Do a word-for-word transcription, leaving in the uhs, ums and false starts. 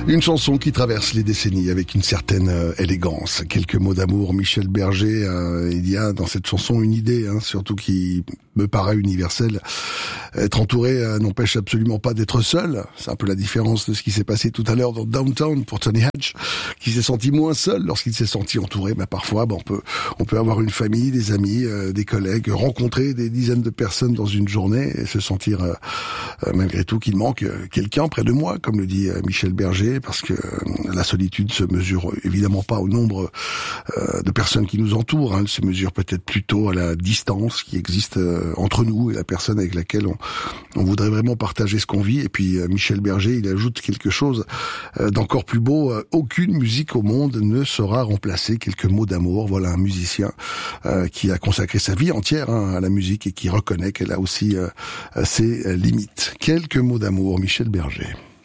Une chanson qui traverse les décennies avec une certaine euh, élégance. Quelques mots d'amour, Michel Berger. Euh, il y a dans cette chanson une idée, hein, surtout qui me paraît universelle. Être entouré euh, n'empêche absolument pas d'être seul. C'est un peu la différence de ce qui s'est passé tout à l'heure dans Downtown pour Tony Hatch, qui s'est senti moins seul lorsqu'il s'est senti entouré. Bah, parfois, bah, on peut on peut avoir une famille, des amis, euh, des collègues, rencontrer des dizaines de personnes dans une journée et se sentir euh, euh, malgré tout qu'il manque euh, quelqu'un près de moi, comme le dit euh, Michel Berger, parce que euh, la solitude se mesure évidemment pas au nombre euh, de personnes qui nous entourent. Hein. Elle se mesure peut-être plutôt à la distance qui existe euh, entre nous et la personne avec laquelle on, on voudrait vraiment partager ce qu'on vit. Et puis euh, Michel Berger, il ajoute quelque chose euh, d'encore plus beau. Euh, aucune musique au monde ne sera remplacée. Quelques mots d'amour. Voilà un musicien euh, qui a consacré sa vie entière hein, à la musique et qui reconnaît qu'elle a aussi euh, ses limites. Quelques mots d'amour, Michel Berger.